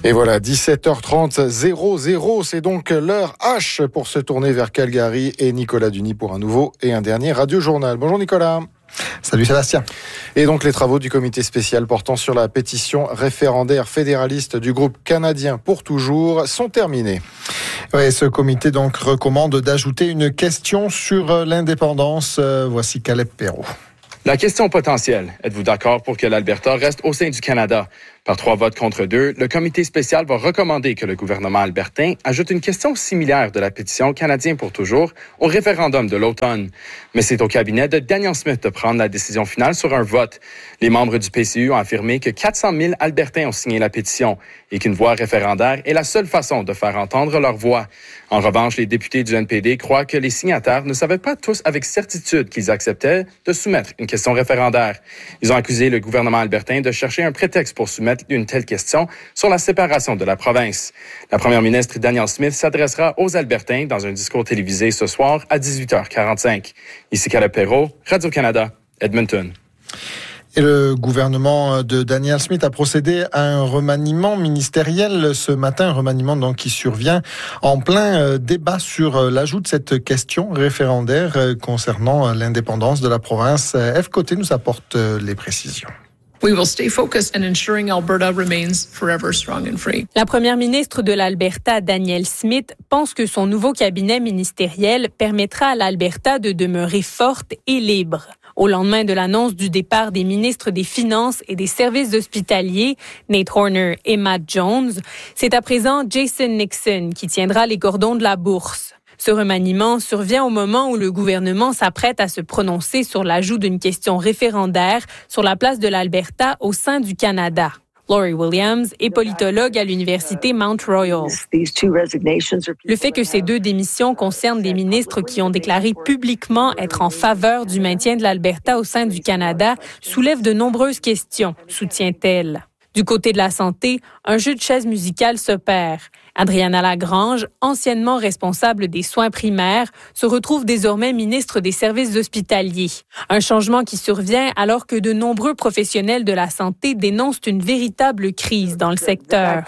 Et voilà, 17h30, 00, c'est donc l'heure H pour se tourner vers Calgary et Nicolas Duny pour un nouveau et un dernier Radio-Journal. Bonjour Nicolas. Salut Sébastien. Et donc les travaux du comité spécial portant sur la pétition référendaire fédéraliste du groupe canadien pour toujours sont terminés. Oui, ce comité donc recommande d'ajouter une question sur l'indépendance. Voici Caleb Perrault. La question potentielle. Êtes-vous d'accord pour que l'Alberta reste au sein du Canada? Par 3 votes contre 2, le comité spécial va recommander que le gouvernement albertain ajoute une question similaire de la pétition Canadien pour toujours au référendum de l'automne. Mais c'est au cabinet de Danielle Smith de prendre la décision finale sur un vote. Les membres du PCU ont affirmé que 400 000 Albertains ont signé la pétition et qu'une voix référendaire est la seule façon de faire entendre leur voix. En revanche, les députés du NPD croient que les signataires ne savaient pas tous avec certitude qu'ils acceptaient de soumettre une question référendaire. Ils ont accusé le gouvernement albertain de chercher un prétexte pour soumettre une telle question sur la séparation de la province. La première ministre Danielle Smith s'adressera aux Albertains dans un discours télévisé ce soir à 18h45. Ici Caleb Perrault, Radio-Canada, Edmonton. Et le gouvernement de Danielle Smith a procédé à un remaniement ministériel ce matin, un remaniement donc qui survient en plein débat sur l'ajout de cette question référendaire concernant l'indépendance de la province. Eve Côté nous apporte les précisions. We will stay focused on ensuring Alberta remains forever strong and free. La première ministre de l'Alberta, Danielle Smith, pense que son nouveau cabinet ministériel permettra à l'Alberta de demeurer forte et libre. Au lendemain de l'annonce du départ des ministres des Finances et des Services hospitaliers, Nate Horner et Matt Jones, c'est à présent Jason Nixon qui tiendra les cordons de la bourse. Ce remaniement survient au moment où le gouvernement s'apprête à se prononcer sur l'ajout d'une question référendaire sur la place de l'Alberta au sein du Canada. Laurie Williams est politologue à l'université Mount Royal. Le fait que ces 2 démissions concernent des ministres qui ont déclaré publiquement être en faveur du maintien de l'Alberta au sein du Canada soulève de nombreuses questions, soutient-elle. Du côté de la santé, un jeu de chaises musicales s'opère. Adriana Lagrange, anciennement responsable des soins primaires, se retrouve désormais ministre des Services hospitaliers. Un changement qui survient alors que de nombreux professionnels de la santé dénoncent une véritable crise dans le secteur.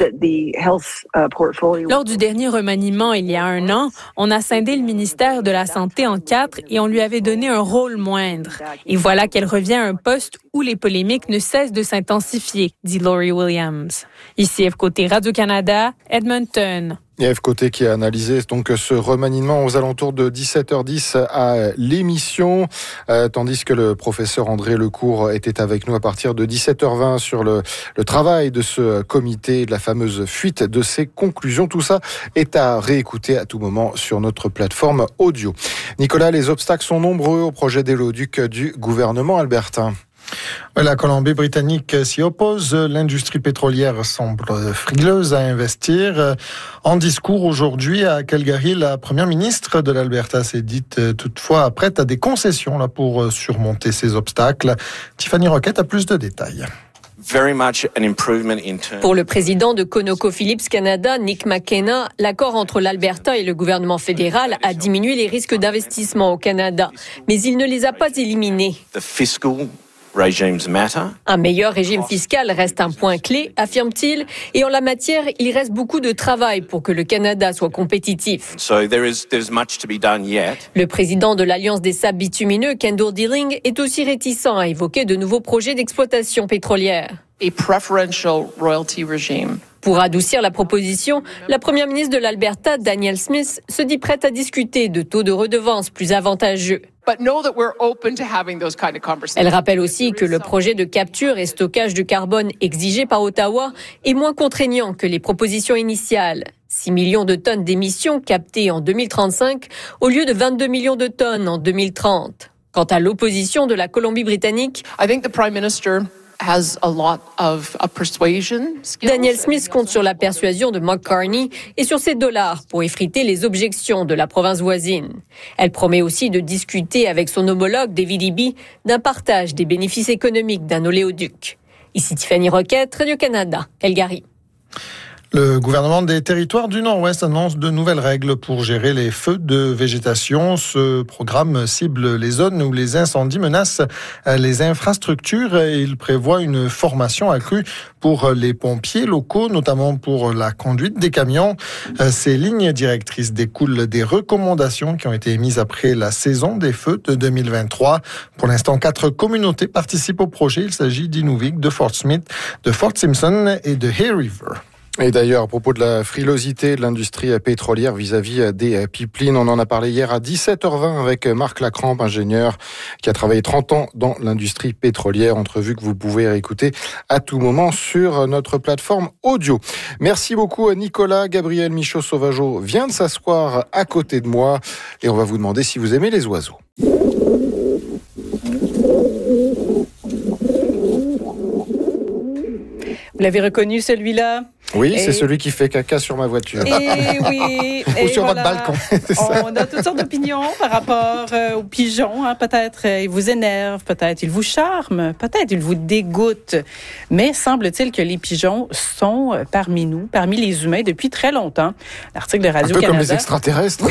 Lors du dernier remaniement il y a 1 an, on a scindé le ministère de la Santé en 4 et on lui avait donné un rôle moindre. Et voilà qu'elle revient à un poste où les polémiques ne cessent de s'intensifier, dit Laurie Williams. Ici Eve Côté, Radio-Canada, Edmonton. Et Eve Côté qui a analysé donc ce remaniement aux alentours de 17h10 à l'émission, tandis que le professeur André Lecourt était avec nous à partir de 17h20 sur le travail de ce comité, de la fameuse fuite de ses conclusions. Tout ça est à réécouter à tout moment sur notre plateforme audio. Nicolas, les obstacles sont nombreux au projet d'éloduc du gouvernement albertain. La Colombie-Britannique s'y oppose. L'industrie pétrolière semble frileuse à investir. En discours aujourd'hui à Calgary, la première ministre de l'Alberta s'est dite toutefois prête à des concessions là, pour surmonter ces obstacles. Tiffany Roquette a plus de détails. Pour le président de ConocoPhillips Canada, Nick McKenna, l'accord entre l'Alberta et le gouvernement fédéral a diminué les risques d'investissement au Canada, mais il ne les a pas éliminés. Un meilleur régime fiscal reste un point clé, affirme-t-il, et en la matière, il reste beaucoup de travail pour que le Canada soit compétitif. Le président de l'Alliance des sables bitumineux, Kendall Dilling, est aussi réticent à évoquer de nouveaux projets d'exploitation pétrolière. Pour adoucir la proposition, la première ministre de l'Alberta, Danielle Smith, se dit prête à discuter de taux de redevance plus avantageux. Elle rappelle aussi que le projet de capture et stockage de carbone exigé par Ottawa est moins contraignant que les propositions initiales. 6 millions de tonnes d'émissions captées en 2035 au lieu de 22 millions de tonnes en 2030. Quant à l'opposition de la Colombie-Britannique, Danielle Smith compte sur la persuasion de Mark Carney et sur ses dollars pour effriter les objections de la province voisine. Elle promet aussi de discuter avec son homologue David Eby d'un partage des bénéfices économiques d'un oléoduc. Ici Tiffany Roquette, Radio-Canada, Calgary. Le gouvernement des territoires du Nord-Ouest annonce de nouvelles règles pour gérer les feux de végétation. Ce programme cible les zones où les incendies menacent les infrastructures et il prévoit une formation accrue pour les pompiers locaux, notamment pour la conduite des camions. Ces lignes directrices découlent des recommandations qui ont été émises après la saison des feux de 2023. Pour l'instant, 4 communautés participent au projet. Il s'agit d'Inuvik, de Fort Smith, de Fort Simpson et de Hay River. Et d'ailleurs, à propos de la frilosité de l'industrie pétrolière vis-à-vis des pipelines, on en a parlé hier à 17h20 avec Marc Lacrampe, ingénieur qui a travaillé 30 ans dans l'industrie pétrolière. Entrevue que vous pouvez réécouter à tout moment sur notre plateforme audio. Merci beaucoup à Nicolas. Gabriel Michaud-Sauvageau vient de s'asseoir à côté de moi et on va vous demander si vous aimez les oiseaux. Vous l'avez reconnu, celui-là? Oui, c'est celui qui fait caca sur ma voiture. Et oui. Ou sur votre balcon. On a toutes sortes d'opinions par rapport aux pigeons. Hein. Peut-être ils vous énervent, peut-être ils vous charment, peut-être ils vous dégoûtent. Mais semble-t-il que les pigeons sont parmi nous, parmi les humains, depuis très longtemps. L'article de Radio-Canada... Un peu comme les extraterrestres.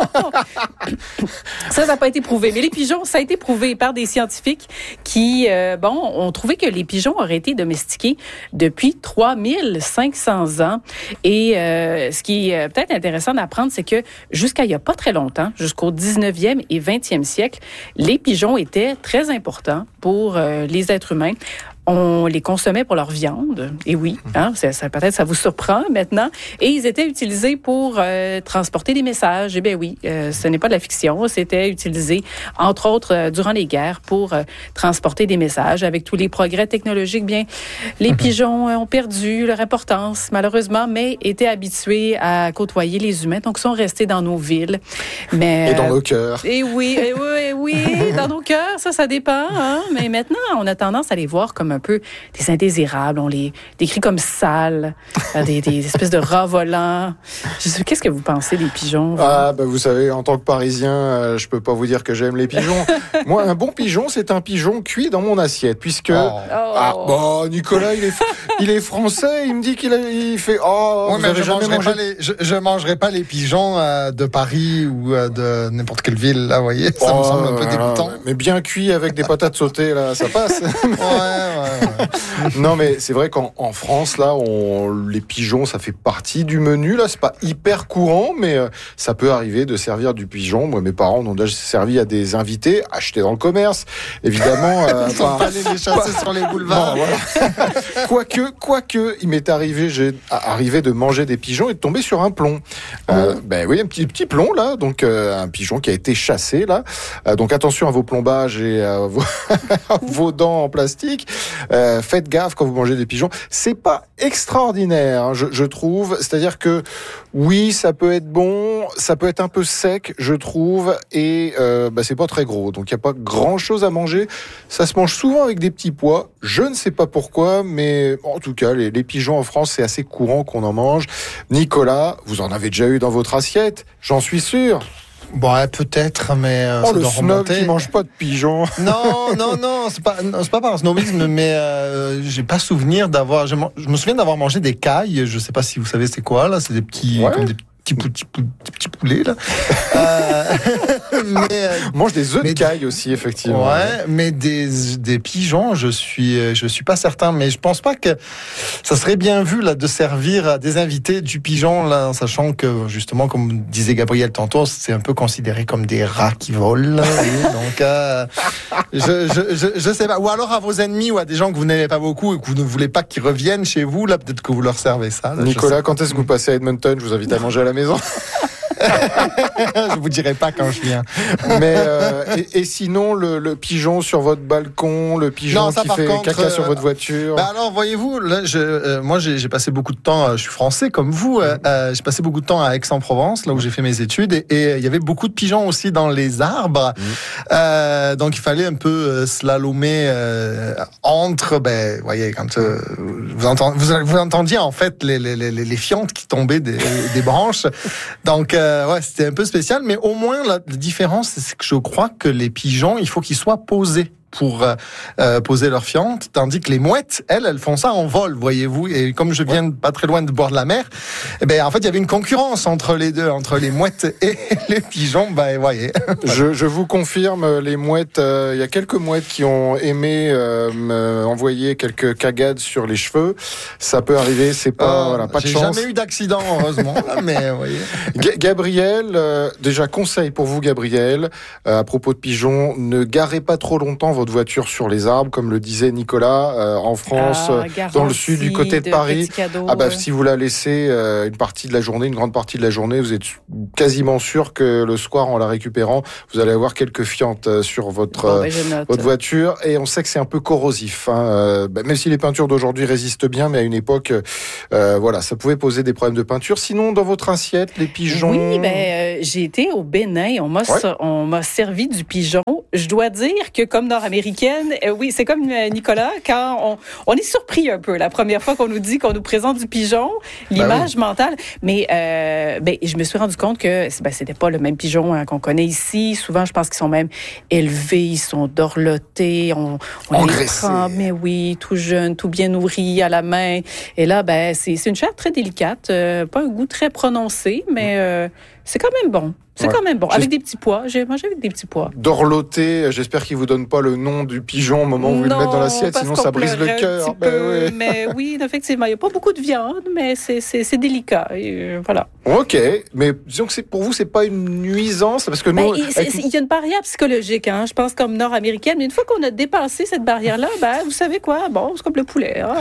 Ça n'a pas été prouvé. Mais les pigeons, ça a été prouvé par des scientifiques qui, ont trouvé que les pigeons auraient été domestiqués depuis 3500 ans. Et ce qui est peut-être intéressant d'apprendre, c'est que jusqu'à il n'y a pas très longtemps, jusqu'au 19e et 20e siècle, les pigeons étaient très importants pour les êtres humains. On les consommait pour leur viande, et oui, ça peut-être ça vous surprend maintenant. Et ils étaient utilisés pour transporter des messages. Eh bien oui, ce n'est pas de la fiction, c'était utilisé entre autres durant les guerres pour transporter des messages. Avec tous les progrès technologiques, bien les pigeons ont perdu leur importance malheureusement, mais étaient habitués à côtoyer les humains, donc sont restés dans nos villes. Mais et dans nos cœurs. Et oui, dans nos cœurs, ça dépend. Hein? Mais maintenant, on a tendance à les voir comme un peu des indésirables. On les décrit comme sales, des espèces de rats volants. Qu'est-ce que vous pensez des pigeons? Vous savez, en tant que Parisien, je peux pas vous dire que j'aime les pigeons. Moi, un bon pigeon, c'est un pigeon cuit dans mon assiette, puisque Nicolas, il est français. Il me dit qu'il fait. Mais je mangerai pas les pigeons de Paris ou de n'importe quelle ville. Là, vous voyez, ça me semble un peu dégoûtant. Mais bien cuit avec des patates sautées, là, ça passe. Non, mais c'est vrai qu'en France, là, les pigeons, ça fait partie du menu. Là, c'est pas hyper courant, mais ça peut arriver de servir du pigeon. Moi, mes parents ont déjà servi à des invités, achetés dans le commerce, évidemment. Faut pas les chasser sur les boulevards. Non, voilà. Quoique, il m'est arrivé de manger des pigeons et de tomber sur un plomb. Oui, un petit plomb là, donc un pigeon qui a été chassé là. Donc attention à vos plombages et à vos dents en plastique. Faites gaffe quand vous mangez des pigeons. C'est pas extraordinaire, hein, je trouve. C'est-à-dire que oui, ça peut être bon, ça peut être un peu sec, je trouve, et c'est pas très gros. Donc il y a pas grand-chose à manger. Ça se mange souvent avec des petits pois. Je ne sais pas pourquoi, mais en tout cas, les pigeons en France, c'est assez courant qu'on en mange. Nicolas, vous en avez déjà eu dans votre assiette, j'en suis sûr. Peut-être, mais ça le doit snob remonter. qui mange pas de pigeons. Non, c'est pas par snobisme, mais j'ai pas souvenir d'avoir. Je me souviens d'avoir mangé des cailles. Je sais pas si vous savez c'est quoi là. C'est des petits, comme des petits poulets là. On mange des œufs de caille aussi, effectivement. Ouais, mais des pigeons, je suis pas certain, mais je pense pas que ça serait bien vu là de servir à des invités du pigeon là, en sachant que justement, comme disait Gabriel tantôt, c'est un peu considéré comme des rats qui volent. Donc, je sais pas. Ou alors à vos ennemis ou à des gens que vous n'aimez pas beaucoup et que vous ne voulez pas qu'ils reviennent chez vous, là, peut-être que vous leur servez ça. Là, Nicolas, quand est-ce que vous passez à Edmonton? Je vous invite à manger à la maison. Je vous dirai pas quand je viens. Mais et sinon le pigeon sur votre balcon, le pigeon qui fait caca sur votre voiture. Alors voyez-vous, là, moi j'ai passé beaucoup de temps. Je suis français comme vous. J'ai passé beaucoup de temps à Aix-en-Provence, là où j'ai fait mes études, et il y avait beaucoup de pigeons aussi dans les arbres. Donc il fallait un peu slalomer entre. Voyez, quand vous entendiez en fait les fientes qui tombaient des branches. Donc c'était un peu spécial, mais au moins la différence, c'est que je crois que les pigeons, il faut qu'ils soient posés pour poser leur fiente, tandis que les mouettes, elles font ça en vol, voyez-vous. Et comme je viens pas très loin du bord de la mer, eh ben en fait il y avait une concurrence entre les deux, entre les mouettes et les pigeons. Ben voyez. Je vous confirme, les mouettes, il y a quelques mouettes qui ont aimé envoyer quelques cagades sur les cheveux. Ça peut arriver, c'est pas pas de chance. J'ai jamais eu d'accident, heureusement, là, mais vous voyez. Gabriel, déjà conseil pour vous, Gabriel, à propos de pigeons, ne garez pas trop longtemps votre voiture sur les arbres, comme le disait Nicolas, en France, dans le sud, du côté de Paris. Si vous la laissez une partie de la journée, une grande partie de la journée, vous êtes quasiment sûr que le soir, en la récupérant, vous allez avoir quelques fientes sur votre voiture. Et on sait que c'est un peu corrosif, hein. Même si les peintures d'aujourd'hui résistent bien, mais à une époque, ça pouvait poser des problèmes de peinture. Sinon, dans votre assiette, les pigeons... Oui, j'ai été au Bénin. On m'a servi du pigeon. Je dois dire que, comme nord-américaine, oui, c'est comme Nicolas, quand on est surpris un peu la première fois qu'on nous dit qu'on nous présente du pigeon, l'image mentale. Mais je me suis rendu compte que c'était pas le même pigeon qu'on connaît ici. Souvent, je pense qu'ils sont même élevés, ils sont dorlotés, on les prend, mais oui, tout jeune, tout bien nourri à la main. Et là, c'est une chair très délicate, pas un goût très prononcé, mais c'est quand même bon. C'est quand même bon. Avec des petits pois. J'ai mangé avec des petits pois. Dorloté, j'espère qu'ils vous donnent pas le nom du pigeon au moment où vous le mettez dans l'assiette, sinon ça brise le cœur. Oui. Mais oui, effectivement, il n'y a pas beaucoup de viande, mais c'est délicat. Et voilà. Ok, mais disons que pour vous, c'est pas une nuisance, parce que nous... il y a une barrière psychologique, hein, je pense, comme nord-américaine, mais une fois qu'on a dépassé cette barrière-là, vous savez quoi? Bon, c'est comme le poulet. Hein,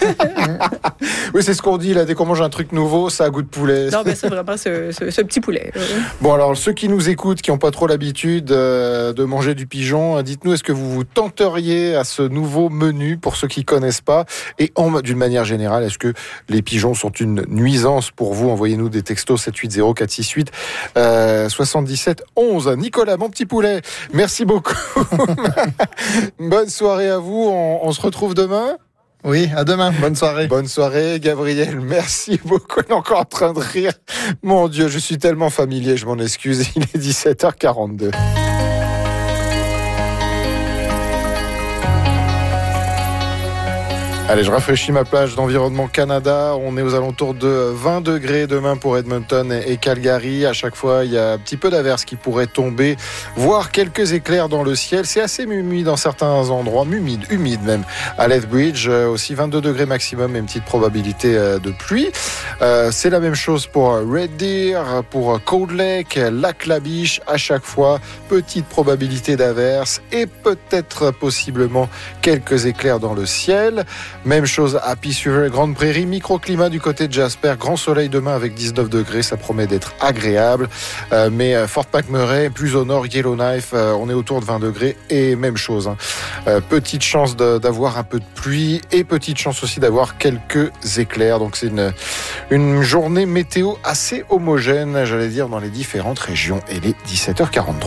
oui, c'est ce qu'on dit, là, dès qu'on mange un truc nouveau, ça a goût de poulet. Non, mais c'est vraiment ce petit poulet. Bon, alors, ceux qui nous écoutent, qui n'ont pas trop l'habitude de manger du pigeon, dites-nous, est-ce que vous vous tenteriez à ce nouveau menu, pour ceux qui connaissent pas? Et d'une manière générale, est-ce que les pigeons sont une nuisance pour vous? Envoyez-nous des textos 780 468 77 11. Nicolas, mon petit poulet, merci beaucoup. Bonne soirée à vous. On se retrouve demain. Oui, à demain. Bonne soirée. Bonne soirée, Gabriel. Merci beaucoup. Il est encore en train de rire. Mon Dieu, je suis tellement familier, je m'en excuse. Il est 17h42. Allez, je rafraîchis ma plage d'Environnement Canada. On est aux alentours de 20 degrés demain pour Edmonton et Calgary. À chaque fois, il y a un petit peu d'averse qui pourrait tomber, voire quelques éclairs dans le ciel. C'est assez humide dans certains endroits, humide même. À Lethbridge, aussi 22 degrés maximum et une petite probabilité de pluie. C'est la même chose pour Red Deer, pour Cold Lake, Lac La Biche. À chaque fois, petite probabilité d'averse et peut-être possiblement quelques éclairs dans le ciel. Même chose à Peace River, Grande Prairie, microclimat du côté de Jasper, grand soleil demain avec 19 degrés, ça promet d'être agréable. Mais Fort McMurray, plus au nord, Yellowknife, on est autour de 20 degrés et même chose. Petite chance d'avoir un peu de pluie et petite chance aussi d'avoir quelques éclairs. Donc c'est une journée météo assez homogène, j'allais dire, dans les différentes régions. Et les 17h43.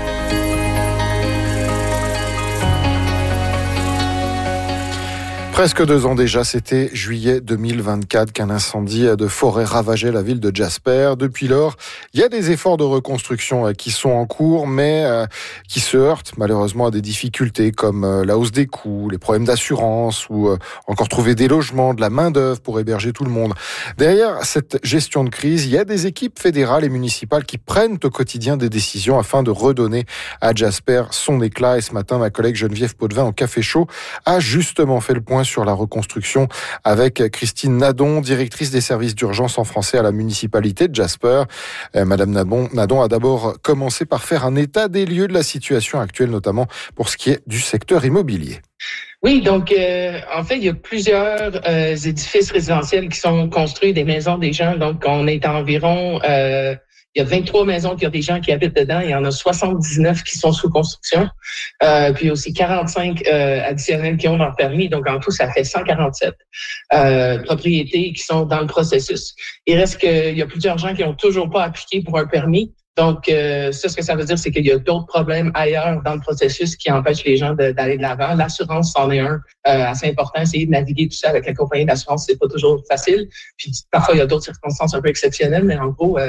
Presque 2 ans déjà, c'était juillet 2024 qu'un incendie de forêt ravageait la ville de Jasper. Depuis lors, il y a des efforts de reconstruction qui sont en cours, mais qui se heurtent malheureusement à des difficultés comme la hausse des coûts, les problèmes d'assurance ou encore trouver des logements, de la main-d'œuvre pour héberger tout le monde. Derrière cette gestion de crise, il y a des équipes fédérales et municipales qui prennent au quotidien des décisions afin de redonner à Jasper son éclat. Et ce matin, ma collègue Geneviève Potvin au Café Chaud a justement fait le point sur la reconstruction avec Christine Nadon, directrice des services d'urgence en français à la municipalité de Jasper. Madame Nadon a d'abord commencé par faire un état des lieux de la situation actuelle, notamment pour ce qui est du secteur immobilier. Oui, donc en fait, il y a plusieurs édifices résidentiels qui sont construits, des maisons des gens. Donc, on est à environ... il y a 23 maisons qu'il y a des gens qui habitent dedans. Il y en a 79 qui sont sous construction. Puis aussi 45 additionnels qui ont leur permis. Donc, en tout, ça fait 147 propriétés qui sont dans le processus. Il reste qu'il y a plusieurs gens qui n'ont toujours pas appliqué pour un permis. Donc, ce que ça veut dire, c'est qu'il y a d'autres problèmes ailleurs dans le processus qui empêchent les gens d'aller de l'avant. L'assurance, c'en est un assez important. Essayer de naviguer tout ça avec la compagnie d'assurance, c'est pas toujours facile. Puis parfois, il y a d'autres circonstances un peu exceptionnelles, mais en gros...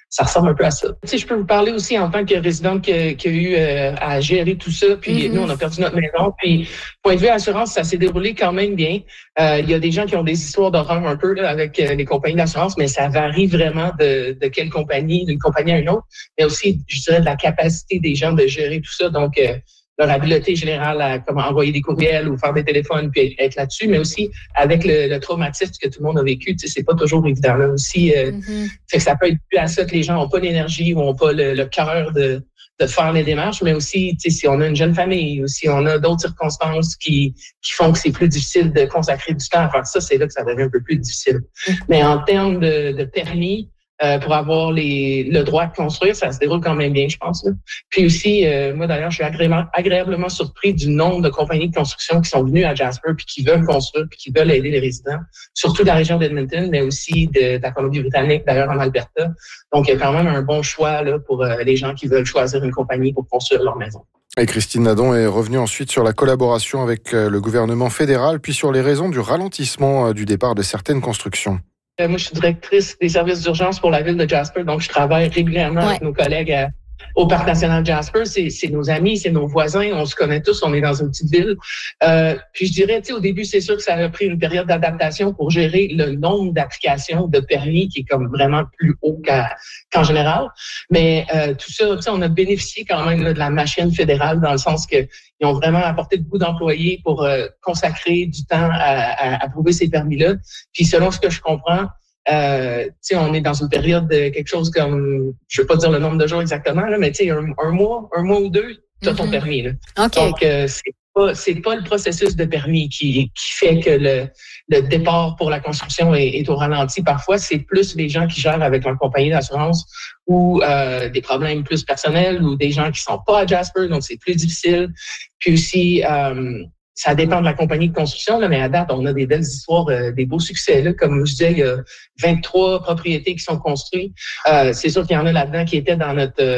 ça ressemble un peu à ça. Tu sais, je peux vous parler aussi en tant que résidente qui a eu à gérer tout ça. Puis nous, on a perdu notre maison. Puis point de vue assurance, ça s'est déroulé quand même bien. Il y a des gens qui ont des histoires d'horreur un peu là, avec les compagnies d'assurance, mais ça varie vraiment de quelle compagnie, d'une compagnie à une autre. Mais aussi, je dirais, de la capacité des gens de gérer tout ça. Donc, leur habileté générale à comment envoyer des courriels ou faire des téléphones puis être là-dessus, mais aussi avec le traumatisme que tout le monde a vécu, tu sais, c'est pas toujours évident là aussi. Fait que ça peut être dû à ça que les gens ont pas l'énergie ou ont pas le cœur de faire les démarches, mais aussi, tu sais, si on a une jeune famille ou si on a d'autres circonstances qui font que c'est plus difficile de consacrer du temps à faire ça, c'est là que ça devient un peu plus difficile. Mais en termes de permis, pour avoir le droit de construire, ça se déroule quand même bien, je pense. Là. Puis aussi, moi d'ailleurs, je suis agréablement surpris du nombre de compagnies de construction qui sont venues à Jasper puis qui veulent construire puis qui veulent aider les résidents, surtout de la région d'Edmonton, mais aussi de la Colombie-Britannique, d'ailleurs en Alberta. Donc, il y a quand même un bon choix là pour les gens qui veulent choisir une compagnie pour construire leur maison. Et Christine Nadon est revenue ensuite sur la collaboration avec le gouvernement fédéral, puis sur les raisons du ralentissement du départ de certaines constructions. Moi, je suis directrice des services d'urgence pour la ville de Jasper, donc je travaille régulièrement avec nos collègues au Parc national Jasper. C'est nos amis, c'est nos voisins, on se connaît tous, on est dans une petite ville. Puis je dirais, tu sais, au début, c'est sûr que ça a pris une période d'adaptation pour gérer le nombre d'applications de permis qui est comme vraiment plus haut qu'en général. Mais tout ça, tu sais, on a bénéficié quand même là, de la machine fédérale dans le sens que ils ont vraiment apporté beaucoup d'employés pour consacrer du temps à approuver ces permis-là. Puis selon ce que je comprends, tu sais, on est dans une période de quelque chose comme, je veux pas dire le nombre de jours exactement, là, mais tu sais, un mois ou deux, tu as ton permis. Là. Okay. Donc, c'est pas le processus de permis qui fait que le départ pour la construction est au ralenti. Parfois, c'est plus les gens qui gèrent avec leur compagnie d'assurance ou des problèmes plus personnels ou des gens qui sont pas à Jasper, donc c'est plus difficile. Puis aussi, ça dépend de la compagnie de construction, là, mais à date, on a des belles histoires, des beaux succès. Là. Comme je disais, il y a 23 propriétés qui sont construites. C'est sûr qu'il y en a là-dedans qui étaient dans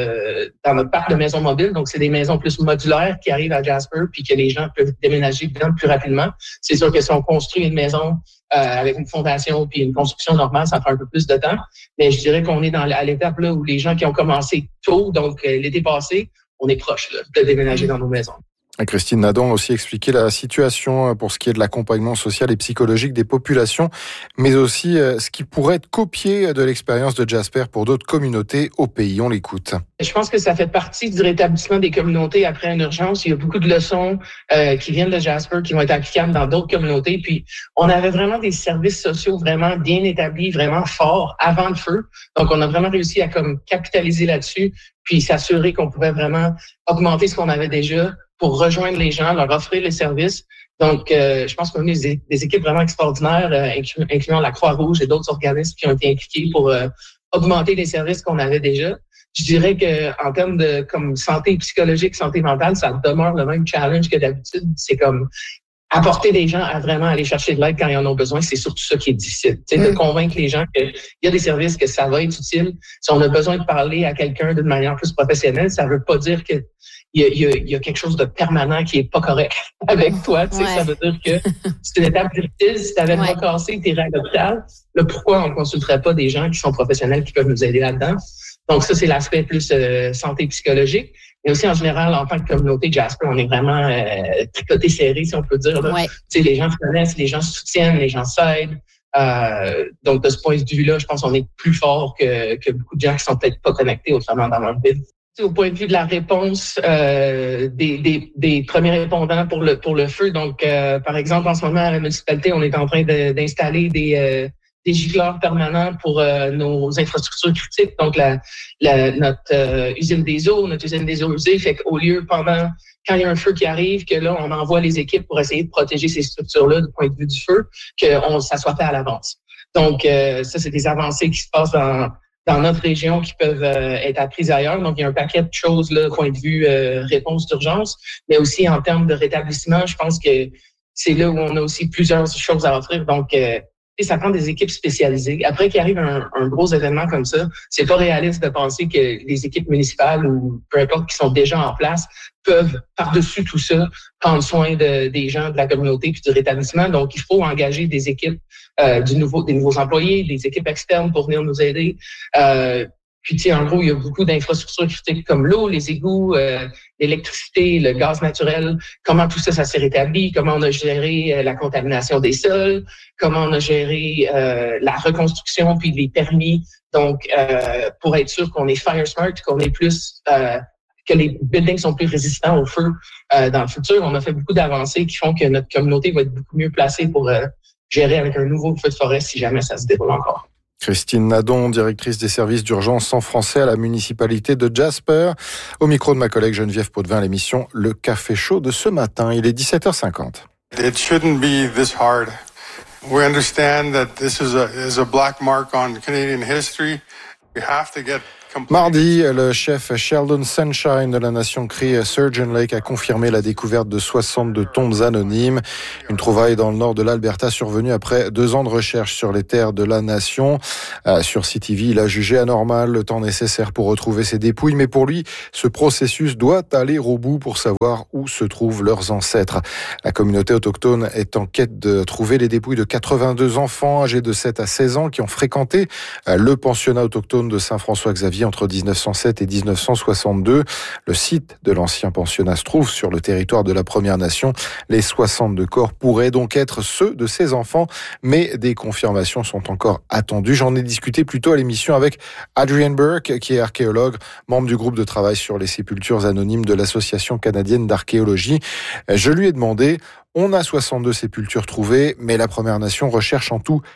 notre parc de maisons mobiles. Donc, c'est des maisons plus modulaires qui arrivent à Jasper puis que les gens peuvent déménager dedans plus rapidement. C'est sûr que si on construit une maison avec une fondation puis une construction normale, ça prend un peu plus de temps. Mais je dirais qu'on est à l'étape là où les gens qui ont commencé tôt, donc l'été passé, on est proche là, de déménager dans nos maisons. Christine Nadon a aussi expliqué la situation pour ce qui est de l'accompagnement social et psychologique des populations, mais aussi ce qui pourrait être copié de l'expérience de Jasper pour d'autres communautés au pays. On l'écoute. Je pense que ça fait partie du rétablissement des communautés après une urgence. Il y a beaucoup de leçons qui viennent de Jasper qui vont être applicables dans d'autres communautés. Puis, on avait vraiment des services sociaux vraiment bien établis, vraiment forts avant le feu. Donc, on a vraiment réussi à comme capitaliser là-dessus puis s'assurer qu'on pouvait vraiment augmenter ce qu'on avait déjà pour rejoindre les gens, leur offrir les services. Donc, je pense qu'on a des équipes vraiment extraordinaires, incluant la Croix-Rouge et d'autres organismes qui ont été impliqués pour augmenter les services qu'on avait déjà. Je dirais que en termes de comme santé psychologique, santé mentale, ça demeure le même challenge que d'habitude. C'est comme apporter les gens à vraiment aller chercher de l'aide quand ils en ont besoin, c'est surtout ça qui est difficile. De convaincre les gens qu'il y a des services, que ça va être utile. Si on a besoin de parler à quelqu'un d'une manière plus professionnelle, ça veut pas dire que il y a quelque chose de permanent qui est pas correct avec toi. Ouais. Ça veut dire que c'est une étape difficile. Si tu avais le bras cassé, tu irais à l'hôpital. Là, pourquoi on ne consulterait pas des gens qui sont professionnels qui peuvent nous aider là-dedans? Donc, ça, c'est l'aspect plus santé psychologique. Mais aussi, en général, en tant que communauté Jasper, on est vraiment tricoté serré, si on peut dire. Là. Les gens se connaissent, les gens se soutiennent, les gens s'aident. Donc, de ce point de vue-là, je pense qu'on est plus fort que beaucoup de gens qui sont peut-être pas connectés autrement dans leur ville. Au point de vue de la réponse des premiers répondants pour le feu. Donc, par exemple, en ce moment, à la municipalité, on est en train d'installer des gicleurs permanents pour nos infrastructures critiques. Donc, notre usine des eaux usées, fait qu'au lieu, quand il y a un feu qui arrive, que là, on envoie les équipes pour essayer de protéger ces structures-là du point de vue du feu, ça soit fait à l'avance. Donc, ça, c'est des avancées qui se passent dans notre région qui peuvent être apprises ailleurs. Donc, il y a un paquet de choses, là, point de vue réponse d'urgence, mais aussi en termes de rétablissement, je pense que c'est là où on a aussi plusieurs choses à offrir. Donc, ça prend des équipes spécialisées. Après qu'il arrive un gros événement comme ça, c'est pas réaliste de penser que les équipes municipales ou peu importe qui sont déjà en place peuvent, par-dessus tout ça, prendre soin des gens de la communauté puis du rétablissement. Donc, il faut engager des équipes, des nouveaux employés, des équipes externes pour venir nous aider. Puis, tu sais, en gros, il y a beaucoup d'infrastructures critiques comme l'eau, les égouts, l'électricité, le gaz naturel. Comment tout ça s'est rétabli? Comment on a géré la contamination des sols? Comment on a géré la reconstruction puis les permis? Donc, pour être sûr qu'on est fire smart, qu'on est plus... que les buildings sont plus résistants au feu dans le futur. On a fait beaucoup d'avancées qui font que notre communauté va être beaucoup mieux placée pour gérer avec un nouveau feu de forêt si jamais ça se déroule encore. Christine Nadon, directrice des services d'urgence en français à la municipalité de Jasper. Au micro de ma collègue Geneviève Potvin, l'émission Le Café Chaud de ce matin. Il est 17h50. It shouldn't be this hard. We understand that this is a black mark on Canadian history. We have to get... Mardi, le chef Sheldon Sunshine de la Nation Cree Sturgeon Lake a confirmé la découverte de 62 tombes anonymes. Une trouvaille dans le nord de l'Alberta survenue après 2 ans de recherche sur les terres de la Nation. Sur CTV, il a jugé anormal le temps nécessaire pour retrouver ces dépouilles, mais pour lui, ce processus doit aller au bout pour savoir où se trouvent leurs ancêtres. La communauté autochtone est en quête de trouver les dépouilles de 82 enfants âgés de 7 à 16 ans qui ont fréquenté le pensionnat autochtone de Saint-François-Xavier entre 1907 et 1962. Le site de l'ancien pensionnat se trouve sur le territoire de la Première Nation. Les 62 corps pourraient donc être ceux de ces enfants, mais des confirmations sont encore attendues. J'en ai discuté plus tôt à l'émission avec Adrian Burke, qui est archéologue, membre du groupe de travail sur les sépultures anonymes de l'Association canadienne d'archéologie. Je lui ai demandé, on a 62 sépultures trouvées, mais la Première Nation recherche en tout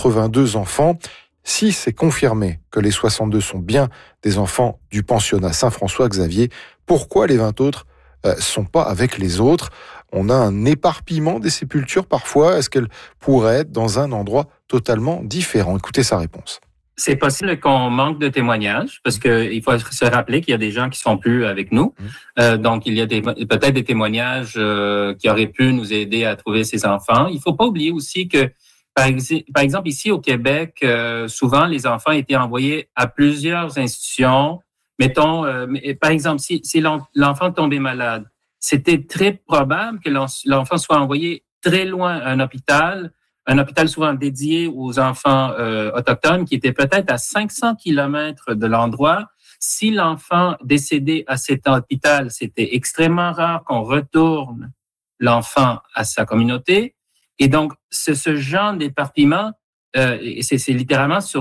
82 enfants. Si c'est confirmé que les 62 sont bien des enfants du pensionnat Saint-François-Xavier, pourquoi les 20 autres sont pas avec les autres? On a un éparpillement des sépultures parfois. Est-ce qu'elles pourraient être dans un endroit totalement différent? Écoutez sa réponse. C'est possible qu'on manque de témoignages parce qu'il faut se rappeler qu'il y a des gens qui sont plus avec nous. Donc, il y a peut-être des témoignages qui auraient pu nous aider à trouver ces enfants. Il faut pas oublier aussi que par exemple, ici au Québec, souvent les enfants étaient envoyés à plusieurs institutions. Mettons, par exemple, si l'enfant tombait malade, c'était très probable que l'enfant soit envoyé très loin à un hôpital souvent dédié aux enfants autochtones, qui était peut-être à 500 kilomètres de l'endroit. Si l'enfant décédait à cet hôpital, c'était extrêmement rare qu'on retourne l'enfant à sa communauté. Et donc, ce genre d'éparpillement, c'est littéralement sur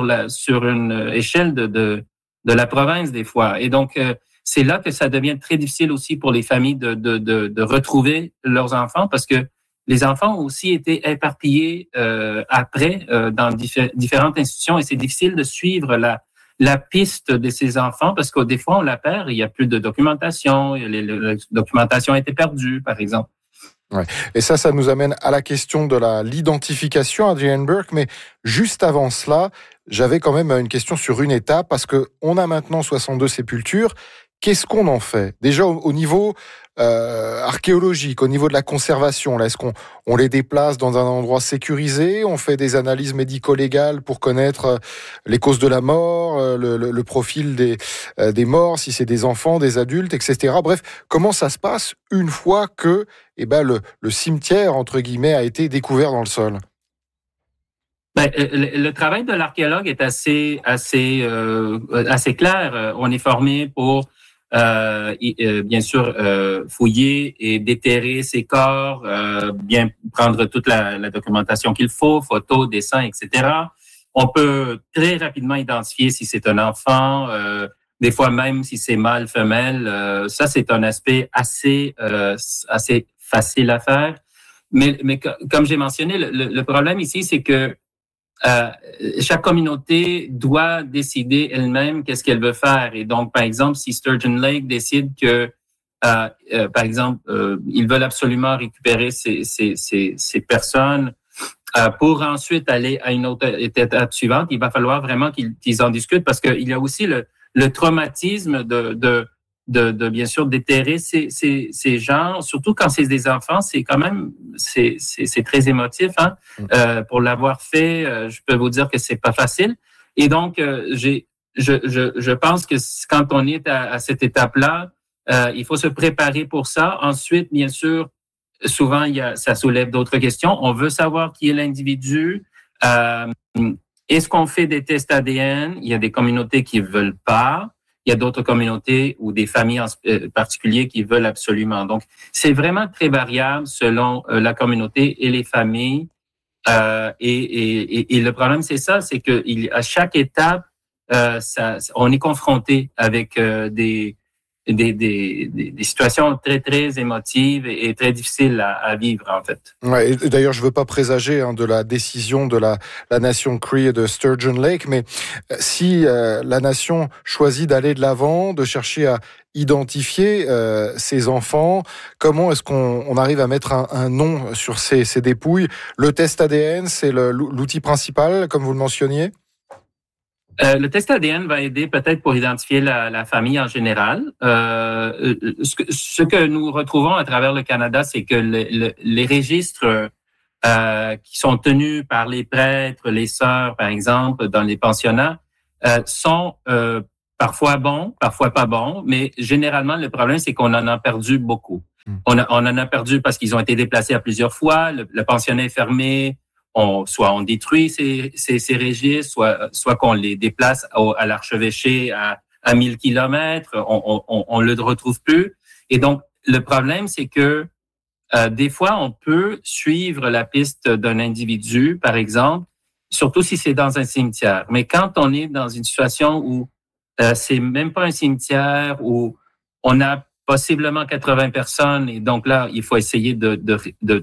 une échelle de la province des fois. Et donc, c'est là que ça devient très difficile aussi pour les familles de retrouver leurs enfants, parce que les enfants ont aussi été éparpillés après dans différentes institutions, et c'est difficile de suivre la piste de ces enfants, parce que des fois on la perd, il y a plus de documentation, la documentation a été perdue, par exemple. Ouais. Et ça nous amène à la question de l'identification, Adrian Burke. Mais juste avant cela, j'avais quand même une question sur une étape, parce que on a maintenant 62 sépultures. Qu'est-ce qu'on en fait? Déjà au niveau archéologique, au niveau de la conservation, là, est-ce qu'on les déplace dans un endroit sécurisé? On fait des analyses médico-légales pour connaître les causes de la mort, le profil des morts, si c'est des enfants, des adultes, etc. Bref, comment ça se passe une fois que le cimetière, entre guillemets, a été découvert dans le sol? Le travail de l'archéologue est assez clair. On est formé pour bien sûr fouiller et déterrer ces corps, bien prendre toute la documentation qu'il faut, photos, dessins, etc. On peut très rapidement identifier si c'est un enfant, des fois même si c'est mâle, femelle. Ça, c'est un aspect assez facile à faire. Mais comme j'ai mentionné, le problème ici, c'est que chaque communauté doit décider elle-même qu'est-ce qu'elle veut faire. Et donc, par exemple, si Sturgeon Lake décide que, par exemple, ils veulent absolument récupérer ces personnes pour ensuite aller à une autre étape suivante, il va falloir vraiment qu'ils en discutent, parce qu'il y a aussi le traumatisme de bien sûr déterrer ces gens, surtout quand c'est des enfants, c'est quand même c'est très émotif, hein. Pour l'avoir fait, je peux vous dire que c'est pas facile. Et donc je pense que quand on est à cette étape-là, il faut se préparer pour ça. Ensuite, bien sûr, souvent ça soulève d'autres questions. On veut savoir qui est l'individu. Est-ce qu'on fait des tests ADN? Il y a des communautés qui veulent pas. Il y a d'autres communautés ou des familles en particulier qui veulent absolument. Donc, c'est vraiment très variable selon la communauté et les familles. Et le problème, c'est ça, c'est que à chaque étape, on est confronté avec des situations très, très émotives et très difficiles à vivre, en fait. Ouais, et d'ailleurs, je veux pas présager de la décision de la nation Cree de Sturgeon Lake, mais si la nation choisit d'aller de l'avant, de chercher à identifier ces enfants, comment est-ce qu'on arrive à mettre un nom sur ces dépouilles? Le test ADN, c'est l'outil principal, comme vous le mentionniez? Le test ADN va aider peut-être pour identifier la famille en général. Ce que nous retrouvons à travers le Canada, c'est que les registres qui sont tenus par les prêtres, les sœurs, par exemple, dans les pensionnats, sont parfois bons, parfois pas bons, mais généralement, le problème, c'est qu'on en a perdu beaucoup. On en a perdu parce qu'ils ont été déplacés à plusieurs fois, le pensionnat est fermé, soit on détruit ces registres, soit qu'on les déplace à l'archevêché à 1000 kilomètres, on le retrouve plus. Et donc, le problème, c'est que des fois, on peut suivre la piste d'un individu, par exemple, surtout si c'est dans un cimetière. Mais quand on est dans une situation où c'est même pas un cimetière, où on a possiblement 80 personnes, et donc là, il faut essayer de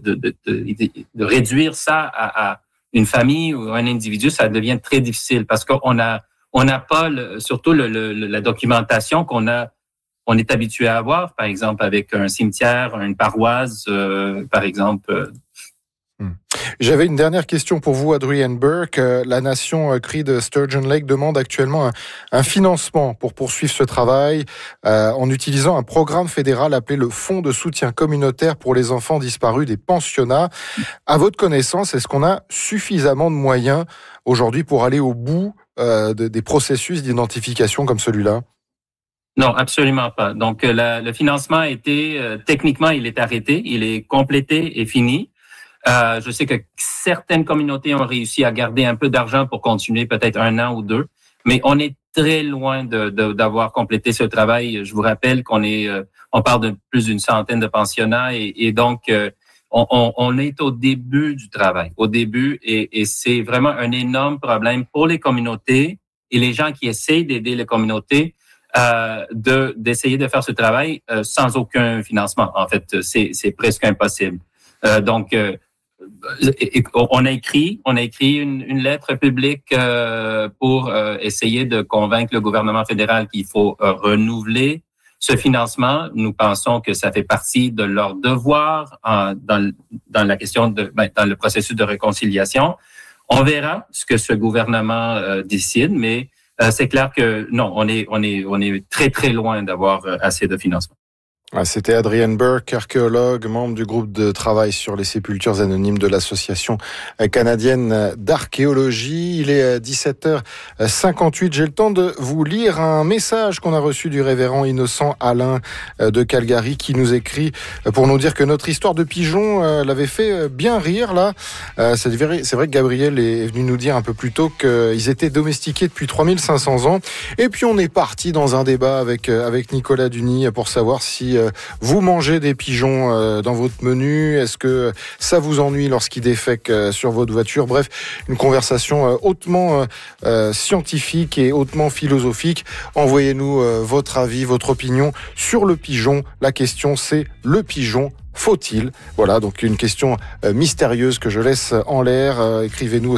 réduire ça à une famille ou un individu, ça devient très difficile parce qu'on n'a pas surtout la documentation qu'on est habitué à avoir, par exemple avec un cimetière, une paroisse, par exemple. J'avais une dernière question pour vous, Adrienne Burke. La nation Cree de Sturgeon Lake demande actuellement un financement pour poursuivre ce travail en utilisant un programme fédéral appelé le Fonds de soutien communautaire pour les enfants disparus des pensionnats. À votre connaissance, est-ce qu'on a suffisamment de moyens aujourd'hui pour aller au bout des processus d'identification comme celui-là? Non, absolument pas. Donc, le financement a été, techniquement, il est arrêté, il est complété et fini. Je sais que certaines communautés ont réussi à garder un peu d'argent pour continuer peut-être 1 an ou 2, mais on est très loin d'avoir complété ce travail. Je vous rappelle on parle de plus d'une centaine de pensionnats et donc on est au début du travail, et c'est vraiment un énorme problème pour les communautés et les gens qui essayent d'aider les communautés d'essayer de faire ce travail sans aucun financement. En fait, c'est presque impossible. Donc, on a écrit une lettre publique pour essayer de convaincre le gouvernement fédéral qu'il faut renouveler ce financement. Nous pensons que ça fait partie de leur devoir dans la question dans le processus de réconciliation. On verra ce que ce gouvernement décide, mais c'est clair que non, on est très très loin d'avoir assez de financement. C'était Adrienne Burke, archéologue, membre du groupe de travail sur les sépultures anonymes de l'Association canadienne d'archéologie. Il est 17h58. J'ai le temps de vous lire un message qu'on a reçu du révérend Innocent Alain de Calgary qui nous écrit pour nous dire que notre histoire de pigeons l'avait fait bien rire là. C'est vrai que Gabriel est venu nous dire un peu plus tôt qu'ils étaient domestiqués depuis 3500 ans. Et puis on est parti dans un débat avec Nicolas Duny pour savoir si vous mangez des pigeons dans votre menu. Est-ce que ça vous ennuie lorsqu'ils défèquent sur votre voiture? Bref, une conversation hautement scientifique et hautement philosophique. Envoyez-nous votre avis, votre opinion sur le pigeon. La question, c'est le pigeon. Faut-il? Voilà, donc une question mystérieuse que je laisse en l'air. Écrivez-nous au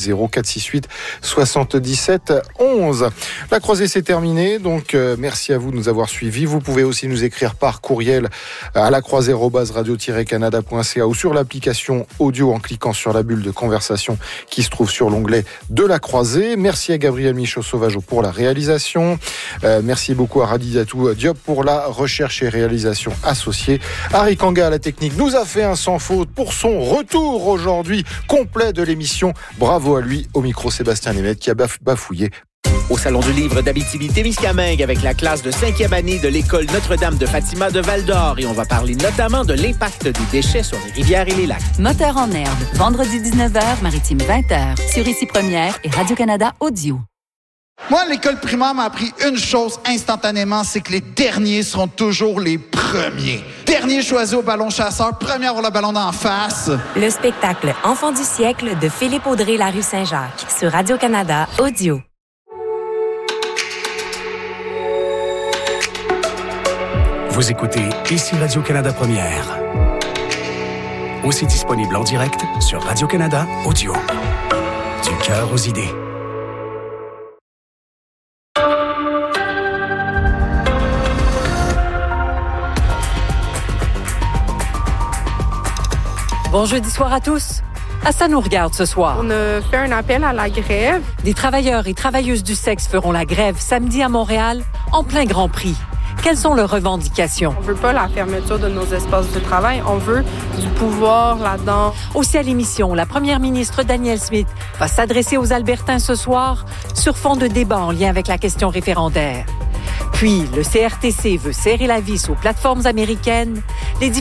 780-468-77-11. La croisée s'est terminée, donc merci à vous de nous avoir suivis. Vous pouvez aussi nous écrire par courriel à lacroisée@radio-canada.ca ou sur l'application audio en cliquant sur la bulle de conversation qui se trouve sur l'onglet de la croisée. Merci à Gabriel Michaud-Sauvageau pour la réalisation. Merci beaucoup à Radidatou Diop pour la recherche et réalisation associée. Harry Kanga à la technique nous a fait un sans faute pour son retour aujourd'hui complet de l'émission. Bravo à lui. Au micro, Sébastien Nemeth qui a bafouillé. Au Salon du livre d'Abitibi-Témiscamingue avec la classe de 5e année de l'École Notre-Dame de Fatima de Val-d'Or. Et on va parler notamment de l'impact des déchets sur les rivières et les lacs. Moteur en herbe, vendredi 19h, Maritime 20h, sur Ici Première et Radio-Canada Audio. Moi, l'école primaire m'a appris une chose instantanément, c'est que les derniers seront toujours les premiers. Dernier choisi au ballon chasseur, premier à avoir le ballon d'en face. Le spectacle Enfant du siècle de Philippe Audrey, la rue Saint-Jacques, sur Radio-Canada Audio. Vous écoutez Ici Radio-Canada Première. Aussi disponible en direct sur Radio-Canada Audio. Du cœur aux idées. Bon jeudi soir à tous. Ça nous regarde ce soir. On a fait un appel à la grève. Des travailleurs et travailleuses du sexe feront la grève samedi à Montréal, en plein Grand Prix. Quelles sont leurs revendications? On veut pas la fermeture de nos espaces de travail. On veut du pouvoir là-dedans. Aussi à l'émission, la première ministre Danielle Smith va s'adresser aux Albertains ce soir sur fond de débat en lien avec la question référendaire. Puis, le CRTC veut serrer la vis aux plateformes américaines. Les